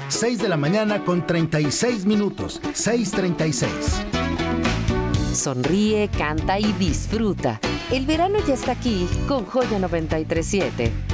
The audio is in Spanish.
6 de la mañana con 36 minutos. 6:36. Sonríe, canta y disfruta. El verano ya está aquí con Joya 93.7.